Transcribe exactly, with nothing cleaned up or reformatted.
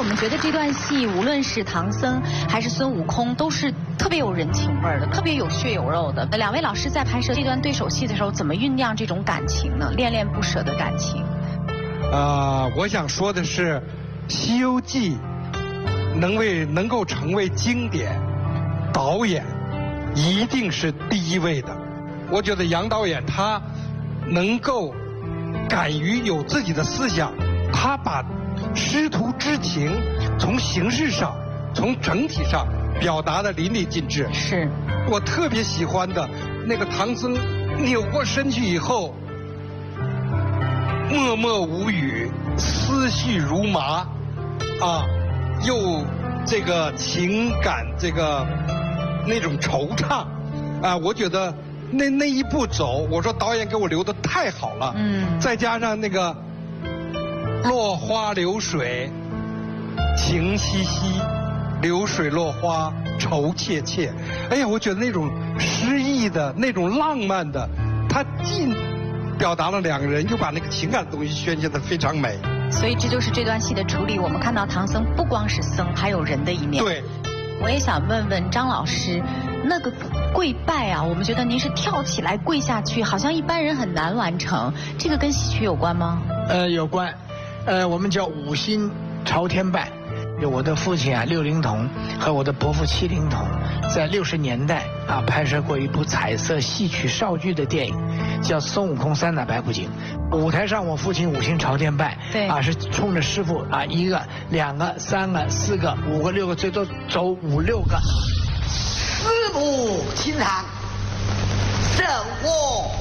我们觉得这段戏，无论是唐僧还是孙悟空，都是特别有人情味儿的，特别有血有肉的。两位老师在拍摄这段对手戏的时候，怎么酝酿这种感情呢？恋恋不舍的感情。 啊、呃，我想说的是，《西游记》能为能够成为经典，导演一定是第一位的。我觉得杨导演他能够敢于有自己的思想，他把师徒之情从形式上、从整体上表达的淋漓尽致。 是我特别喜欢的那个唐僧扭过身去以后，默默无语，思绪如麻，啊，又这个情感这个那种惆怅，啊，我觉得那那一步走，我说导演给我留的太好了。嗯，再加上那个落花流水，情兮兮，流水落花愁切切。哎呀，我觉得那种诗意的、那种浪漫的，它既表达了两个人，又把那个情感的东西宣泄得非常美。 所以这就是这段戏的处理。我们看到唐僧不光是僧，还有人的一面。 对。 我也想问问张老师，那个跪拜啊，我们觉得您是跳起来跪下去，好像一般人很难完成，这个跟戏曲有关吗？ 呃，有关。呃，我们叫五心朝天拜。有我的父亲啊六龄童和我的伯父七龄童，在六十年代啊拍摄过一部彩色戏曲少剧的电影，叫《孙悟空三打白骨精》。舞台上我父亲五心朝天拜， 对啊是冲着师傅啊一个、两个、三个、四个、五个、六个，最多走五六个。 师傅请堂，这我